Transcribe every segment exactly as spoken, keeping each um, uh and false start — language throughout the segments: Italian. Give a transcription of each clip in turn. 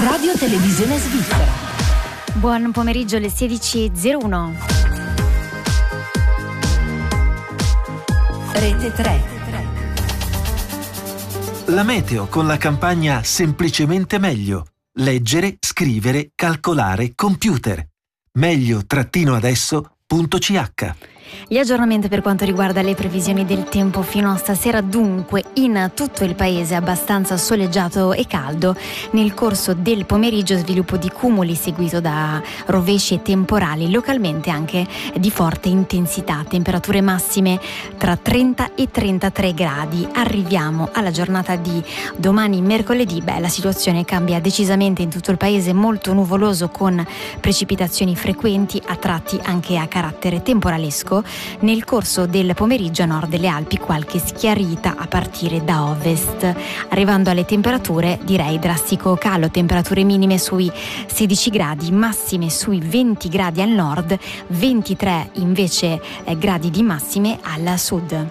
Radio Televisione Svizzera. Buon pomeriggio, alle sedici e zero uno. Rete tre. La meteo con la campagna Semplicemente meglio. Leggere, scrivere, calcolare, computer. Meglio-adesso.ch. Gli aggiornamenti per quanto riguarda le previsioni del tempo fino a stasera, dunque in tutto il paese abbastanza soleggiato e caldo. Nel corso del pomeriggio sviluppo di cumuli seguito da rovesci e temporali, localmente anche di forte intensità. Temperature massime tra trenta e trentatré gradi. Arriviamo alla giornata di domani mercoledì. Beh, la situazione cambia decisamente in tutto il paese, molto nuvoloso con precipitazioni frequenti, a tratti anche a carattere temporalesco. Nel corso del pomeriggio a nord delle Alpi qualche schiarita a partire da ovest. Arrivando alle temperature, direi drastico calo, temperature minime sui sedici gradi, massime sui venti gradi al nord, ventitré invece eh, gradi di massime al sud.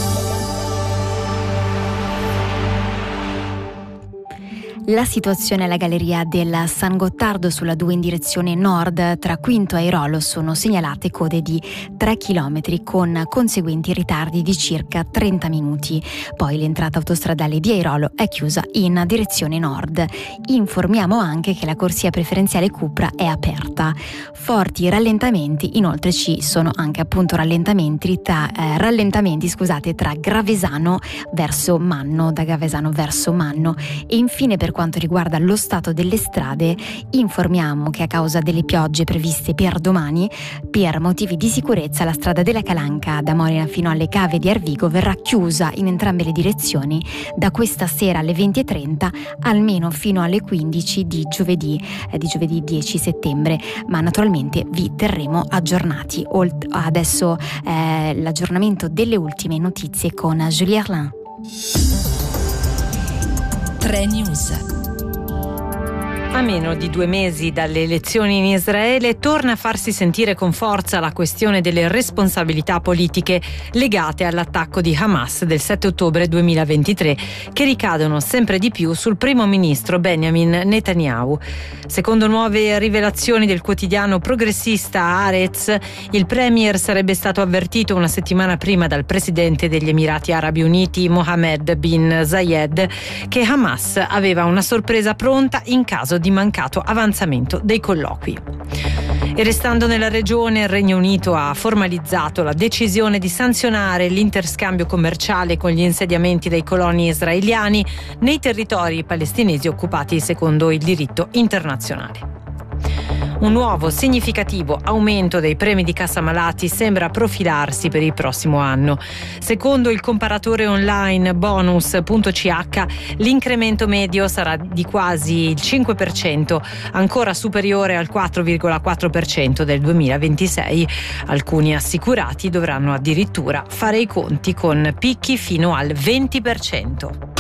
La situazione alla galleria del San Gottardo sulla due in direzione nord tra Quinto e Airolo sono segnalate code di tre chilometri con conseguenti ritardi di circa trenta minuti. Poi l'entrata autostradale di Airolo è chiusa in direzione nord. Informiamo anche che la corsia preferenziale Cupra è aperta. Forti rallentamenti, inoltre ci sono anche appunto rallentamenti tra, eh, rallentamenti, scusate, tra Gravesano verso Manno, da Gravesano verso Manno. E infine, per quanto riguarda lo stato delle strade, informiamo che a causa delle piogge previste per domani, per motivi di sicurezza, la strada della Calanca da Modena fino alle cave di Arvigo verrà chiusa in entrambe le direzioni da questa sera alle venti e trenta almeno fino alle quindici di giovedì, eh, di giovedì dieci settembre, ma naturalmente vi terremo aggiornati. Olt- adesso eh, l'aggiornamento delle ultime notizie con Julie Erlin. tre News. A meno di due mesi dalle elezioni in Israele torna a farsi sentire con forza la questione delle responsabilità politiche legate all'attacco di Hamas del sette ottobre duemilaventitré, che ricadono sempre di più sul primo ministro Benjamin Netanyahu. Secondo nuove rivelazioni del quotidiano progressista Haaretz, il premier sarebbe stato avvertito una settimana prima dal presidente degli Emirati Arabi Uniti Mohammed bin Zayed che Hamas aveva una sorpresa pronta in caso di mancato avanzamento dei colloqui. E restando nella regione, il Regno Unito ha formalizzato la decisione di sanzionare l'interscambio commerciale con gli insediamenti dei coloni israeliani nei territori palestinesi occupati secondo il diritto internazionale. Un nuovo significativo aumento dei premi di cassa malati sembra profilarsi per il prossimo anno. Secondo il comparatore online bonus punto c h, l'incremento medio sarà di quasi il cinque per cento, ancora superiore al quattro virgola quattro per cento del duemilaventisei. Alcuni assicurati dovranno addirittura fare i conti con picchi fino al venti per cento.